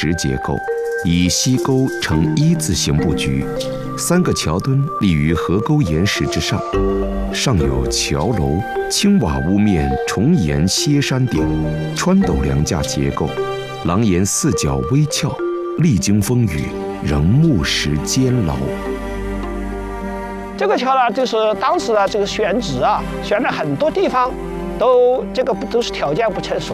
石结构，以溪沟呈一字形布局，3个桥墩立于河沟岩石之上，上有桥楼、青瓦屋面重檐歇山顶、穿斗梁架结构，廊檐4角微翘，历经风雨仍木石坚牢。 这个桥呢，就是当时的这个选址啊，选了很多地方，都是条件不成熟。